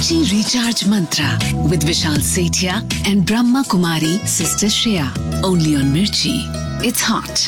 Mirchi Recharge Mantra with Vishal Sethia and Brahma Kumari Sister Shreya. Only on Mirchi. It's hot.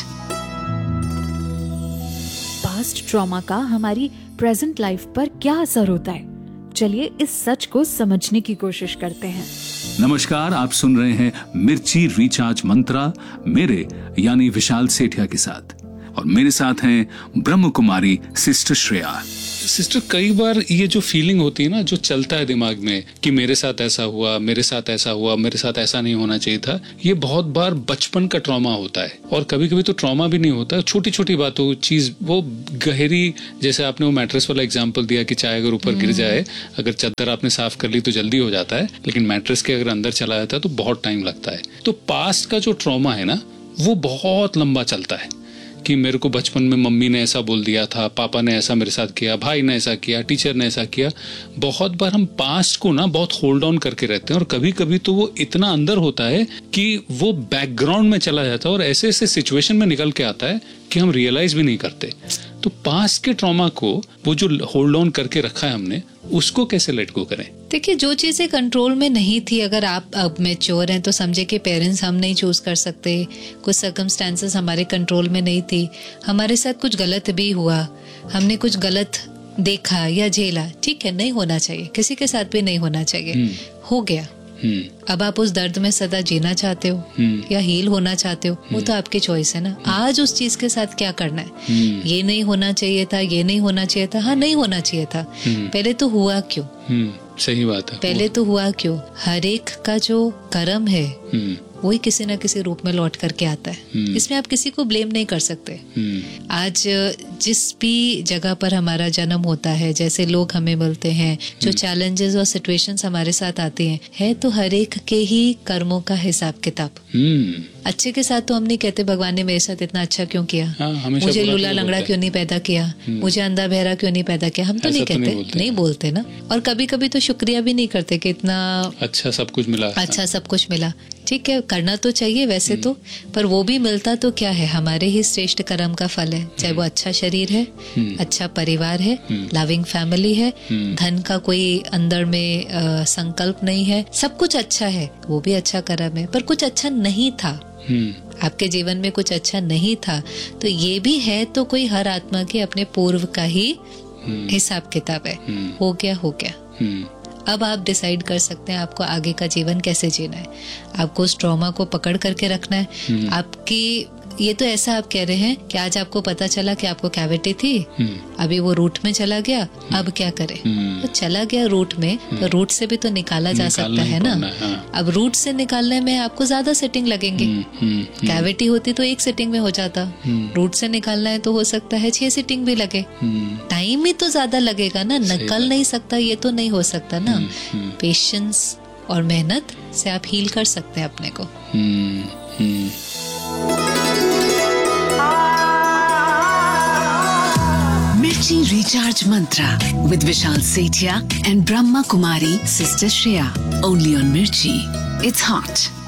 Past trauma का हमारी present life पर क्या असर होता है, चलिए इस सच को समझने की कोशिश करते हैं। नमस्कार, आप सुन रहे हैं मिर्ची रिचार्ज मंत्रा मेरे यानी विशाल सेठिया के साथ, और मेरे साथ हैं ब्रह्म कुमारी सिस्टर श्रेया। सिस्टर, कई बार ये जो फीलिंग होती है ना, जो चलता है दिमाग में कि मेरे साथ ऐसा हुआ, मेरे साथ ऐसा हुआ, मेरे साथ ऐसा नहीं होना चाहिए था, ये बहुत बार बचपन का ट्रॉमा होता है। और कभी कभी तो ट्रॉमा भी नहीं होता, छोटी छोटी बातों चीज वो गहरी, जैसे आपने वो मैट्रेस वाला एग्जांपल दिया कि चाहे अगर ऊपर गिर जाए, अगर चादर आपने साफ कर ली तो जल्दी हो जाता है, लेकिन मैट्रेस के अगर अंदर चला जाता है तो बहुत टाइम लगता है। तो पास्ट का जो ट्रॉमा है ना, वो बहुत लंबा चलता है कि मेरे को बचपन में मम्मी ने ऐसा बोल दिया था, पापा ने ऐसा मेरे साथ किया, भाई ने ऐसा किया, टीचर ने ऐसा किया। बहुत बार हम पास्ट को ना बहुत होल्ड ऑन करके रहते हैं, और कभी कभी तो वो इतना अंदर होता है कि वो बैकग्राउंड में चला जाता है और ऐसे ऐसे सिचुएशन में निकल के आता है कि हम रियलाइज भी नहीं करते। तो पास्ट के ट्रॉमा को, वो जो होल्ड ऑन करके रखा है हमने, उसको कैसे लेट गो करें? देखिए, जो चीजें कंट्रोल में नहीं थी, अगर आप अब मैच्योर हैं तो समझे कि पेरेंट्स हम नहीं चूज कर सकते, कुछ सर्कमस्टेंसेस हमारे कंट्रोल में नहीं थी, हमारे साथ कुछ गलत भी हुआ, हमने कुछ गलत देखा या झेला, ठीक है, नहीं होना चाहिए, किसी के साथ भी नहीं होना चाहिए, हो गया। अब आप उस दर्द में सदा जीना चाहते हो या हील होना चाहते हो, वो तो आपकी चॉइस है ना। आज उस चीज के साथ क्या करना है, ये नहीं होना चाहिए था, ये नहीं होना चाहिए था, हाँ नहीं होना चाहिए था, पहले तो हुआ क्यों? सही बात है, पहले तो हुआ क्यों? हर एक का जो कर्म है वही किसी ना किसी रूप में लौट करके आता है, इसमें आप किसी को ब्लेम नहीं कर सकते। आज जिस भी जगह पर हमारा जन्म होता है, जैसे लोग हमें मिलते हैं, जो चैलेंजेस और सिचुएशंस हमारे साथ आती हैं, है तो हर एक के ही कर्मों का हिसाब किताब। अच्छे के साथ तो हम नहीं कहते भगवान ने मेरे साथ इतना अच्छा क्यों किया, मुझे लूला लंगड़ा क्यों नहीं पैदा किया, मुझे अंधा बहरा क्यों नहीं पैदा किया, हम तो नहीं कहते, नहीं बोलते ना। और कभी कभी तो शुक्रिया भी नहीं करते कि इतना अच्छा सब कुछ मिला, अच्छा सब कुछ मिला। ठीक है, करना तो चाहिए वैसे तो, पर वो भी मिलता तो क्या है, हमारे ही श्रेष्ठ कर्म का फल है। चाहे वो अच्छा शरीर है, अच्छा परिवार है, लविंग फैमिली है, धन का कोई अंदर में संकल्प नहीं है, सब कुछ अच्छा है, वो भी अच्छा कर्म है। पर कुछ अच्छा नहीं था, आपके जीवन में कुछ अच्छा नहीं था, तो ये भी है तो कोई हर आत्मा के अपने पूर्व का ही हिसाब किताब है। हो गया हो गया। अब आप डिसाइड कर सकते हैं आपको आगे का जीवन कैसे जीना है। आपको उस ट्रॉमा को पकड़ करके रखना है। आपकी ये तो ऐसा आप कह रहे हैं कि आज आपको पता चला कि आपको कैविटी थी, अभी वो रूट में चला गया, अब क्या करें? तो चला गया रूट में, तो रूट से भी तो निकाला जा सकता है ना। अब रूट से निकालने में आपको ज्यादा सेटिंग लगेंगे। कैविटी होती तो एक सेटिंग में हो जाता, रूट से निकालना है तो हो सकता है 6 सेटिंग भी लगे, टाइम ही तो ज्यादा लगेगा ना, निकल नहीं सकता, ये तो नहीं हो सकता ना। पेशेंस और मेहनत से आप हील कर सकते हैं अपने को। Mirchi Recharge Mantra with Vishal Sethia and Brahma Kumari Sister Shreya. Only on Mirchi. It's hot.